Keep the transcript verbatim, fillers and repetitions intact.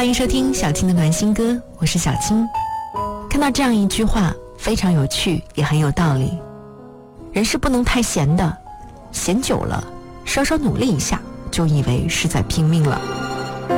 欢迎收听小青的暖心歌，我是小青。看到这样一句话非常有趣也很有道理，人是不能太闲的，闲久了稍稍努力一下就以为是在拼命了。